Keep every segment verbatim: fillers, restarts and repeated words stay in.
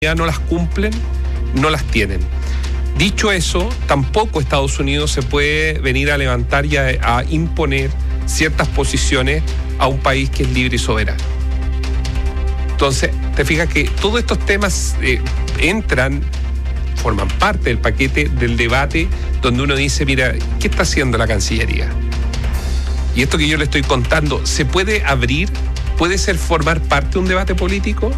ya no las cumplen, no las tienen. Dicho eso, tampoco Estados Unidos se puede venir a levantar y a, a imponer ciertas posiciones a un país que es libre y soberano. Entonces, te fijas que todos estos temas eh, entran, forman parte del paquete del debate donde uno dice, mira, ¿qué está haciendo la Cancillería? Y esto que yo le estoy contando, ¿se puede abrir? ¿Puede ser formar parte de un debate político?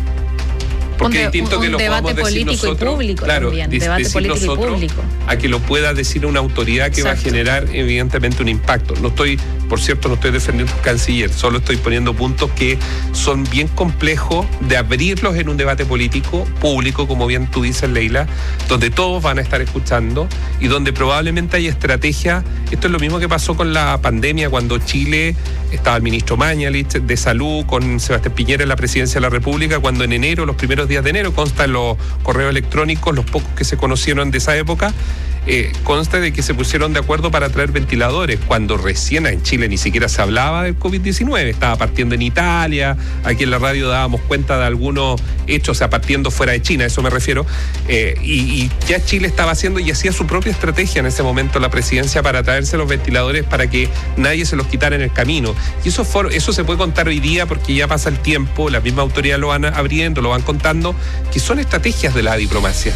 Porque un, es distinto un, que un lo debate podamos decir político nosotros, y público claro, también, de, debate decir político nosotros, y público. A que lo pueda decir una autoridad que Exacto. va a generar evidentemente un impacto. No estoy, por cierto, no estoy defendiendo al canciller, solo estoy poniendo puntos que son bien complejos de abrirlos en un debate político, público, como bien tú dices, Leila, donde todos van a estar escuchando y donde probablemente hay estrategia. Esto es lo mismo que pasó con la pandemia, cuando Chile estaba el ministro Mañalich de Salud con Sebastián Piñera en la presidencia de la República, cuando en enero, los primeros días de enero, consta en los correos electrónicos, los pocos que se conocieron de esa época, eh, consta de que se pusieron de acuerdo para traer ventiladores, cuando recién en Chile ni siquiera se hablaba del covid diecinueve, estaba partiendo en Italia, aquí en la radio dábamos cuenta de algunos hechos, o sea, partiendo fuera de China, a eso me refiero, eh, y, y ya Chile estaba haciendo y hacía su propia estrategia en ese momento la presidencia para traerse los ventiladores para que nadie se los quitara en el camino. Y eso, for, eso se puede contar hoy día porque ya pasa el tiempo, la misma autoridad lo van abriendo, lo van contando, que son estrategias de la diplomacia.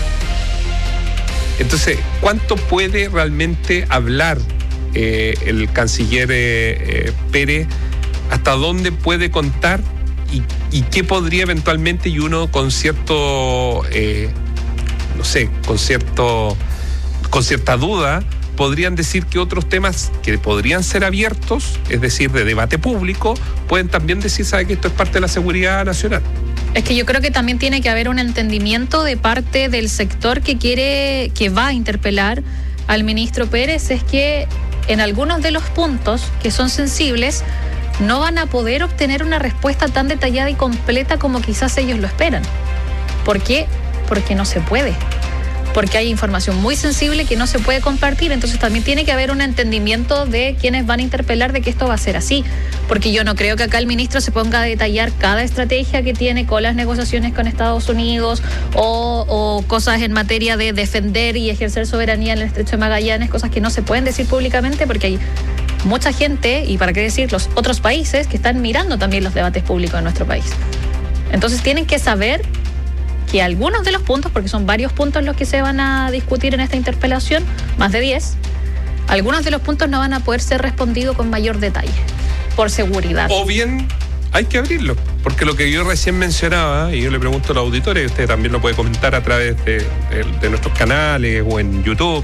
Entonces, ¿cuánto puede realmente hablar eh, el canciller eh, eh, Pérez? ¿Hasta dónde puede contar? ¿Y, y qué podría eventualmente, y uno con cierto, eh, no sé, con cierto, con cierta duda, podrían decir que otros temas que podrían ser abiertos, es decir, de debate público, pueden también decir, ¿sabe que esto es parte de la seguridad nacional? Es que yo creo que también tiene que haber un entendimiento de parte del sector que quiere, que va a interpelar al ministro Pérez, es que en algunos de los puntos que son sensibles no van a poder obtener una respuesta tan detallada y completa como quizás ellos lo esperan. ¿Por qué? Porque no se puede. Porque hay información muy sensible que no se puede compartir, entonces también tiene que haber un entendimiento de quienes van a interpelar de que esto va a ser así, porque yo no creo que acá el ministro se ponga a detallar cada estrategia que tiene con las negociaciones con Estados Unidos o, o cosas en materia de defender y ejercer soberanía en el Estrecho de Magallanes, cosas que no se pueden decir públicamente porque hay mucha gente, y para qué decir, los otros países que están mirando también los debates públicos en nuestro país. Entonces tienen que saber que algunos de los puntos, porque son varios puntos los que se van a discutir en esta interpelación, más de diez, algunos de los puntos no van a poder ser respondidos con mayor detalle, por seguridad. O bien hay que abrirlo, porque lo que yo recién mencionaba, y yo le pregunto a los auditores, y usted también lo puede comentar a través de, de, de nuestros canales o en YouTube,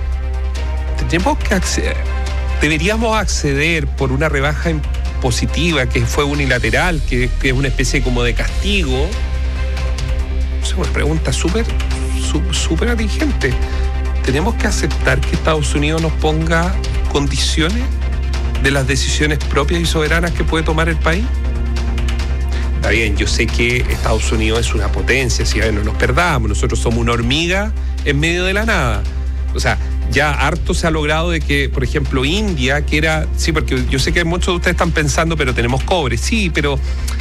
tenemos que acceder, deberíamos acceder por una rebaja impositiva que fue unilateral, que, que es una especie como de castigo. Es una pregunta súper, súper atingente. ¿Tenemos que aceptar que Estados Unidos nos ponga condiciones de las decisiones propias y soberanas que puede tomar el país? Está bien, yo sé que Estados Unidos es una potencia, si no nos perdamos, nosotros somos una hormiga en medio de la nada. O sea, ya harto se ha logrado de que, por ejemplo, India, que era, sí, porque yo sé que muchos de ustedes están pensando, pero tenemos cobre, sí, pero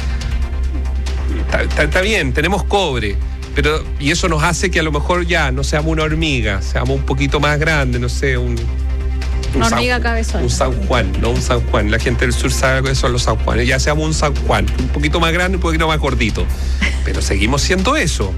está, está, está bien, tenemos cobre. Pero, y eso nos hace que a lo mejor ya no seamos una hormiga, seamos un poquito más grande, no sé, un... un una hormiga San, cabezona. Un San Juan, no un San Juan. La gente del sur sabe que son los San Juanes. Ya seamos un San Juan, un poquito más grande, un poquito más gordito. Pero seguimos siendo eso.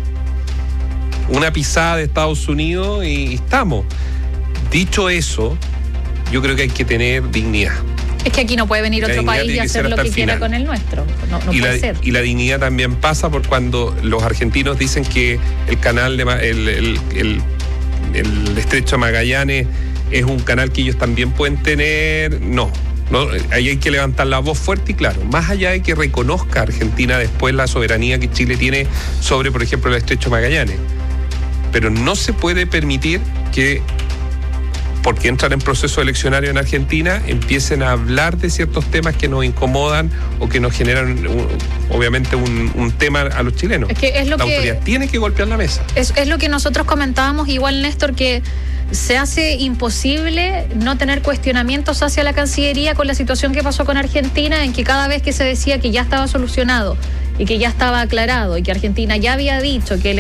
Una pisada de Estados Unidos y estamos. Dicho eso, yo creo que hay que tener dignidad. Es que aquí no puede venir otro país y hacer lo que quiera con el nuestro. No, no y, puede la, ser. Y la dignidad también pasa por cuando los argentinos dicen que el canal, de, el, el, el, el Estrecho de Magallanes es un canal que ellos también pueden tener. No, no, ahí hay que levantar la voz fuerte y claro. Más allá de que reconozca Argentina después la soberanía que Chile tiene sobre, por ejemplo, el Estrecho de Magallanes. Pero no se puede permitir que, porque entran en proceso eleccionario en Argentina, empiecen a hablar de ciertos temas que nos incomodan o que nos generan, un, obviamente, un, un tema a los chilenos. Es que es lo la que, autoridad tiene que golpear la mesa. Es, es lo que nosotros comentábamos, igual, Néstor, que se hace imposible no tener cuestionamientos hacia la Cancillería con la situación que pasó con Argentina, en que cada vez que se decía que ya estaba solucionado y que ya estaba aclarado y que Argentina ya había dicho que el